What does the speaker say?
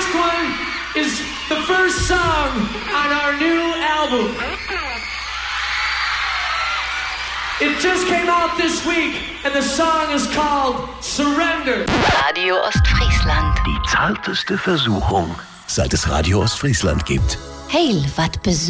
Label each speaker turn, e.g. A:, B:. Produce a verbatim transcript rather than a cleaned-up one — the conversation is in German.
A: next one is the first song on our new album. It just came out this week and the song is called Surrender.
B: Radio Ostfriesland.
C: Die zarteste Versuchung, seit es Radio Ostfriesland gibt.
B: Heil wat